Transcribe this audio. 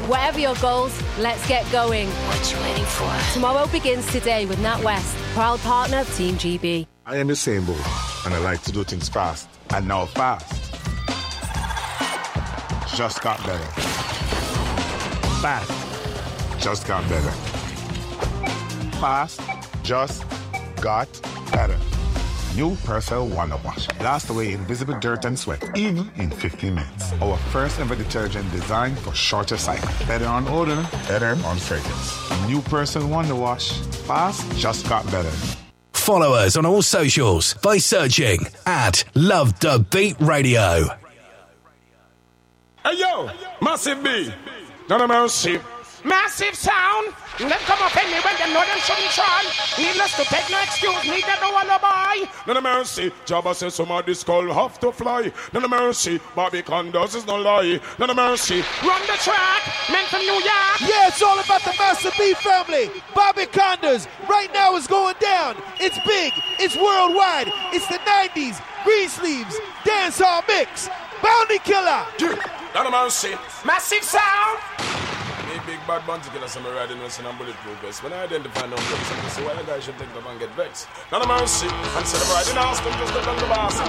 Whatever your goals, let's get going. What you waiting for? Tomorrow begins today with NatWest, proud partner of Team GB. I am Usain Bolt, and I like to do things fast. And now fast just got better. Fast just got better. Fast just got better. New Persil Wonder Wash. Blast away invisible dirt and sweat, even in 15 minutes. Our first ever detergent designed for shorter cycle. Better on odor, better on fragrance. New Persil Wonder Wash. Fast just got better. Follow us on all socials by searching @LoveTheBeatRadio. Hey yo, Massive B, none of mercy. Massive sound, let come up any when they know them shouldn't try. Needless to take no excuse, need that no alibi. None of mercy, Jabba says somebody's skull have to fly. None of mercy, Bobby Condos is no lie. None of mercy, run the track, men from New York. Yeah, it's all about the Massive B family. Bobby Condos, right now is going down. It's big, it's worldwide, it's the 90s, green sleeves, dancehall mix, Bounty Killer. None of mercy, Massive sound. Big bad bounty killer, some riding with some bulletproof vest. When I identify no place, I say why the guy should take them and get vexed. None of mercy, and said I'm riding house, them just look on the boss.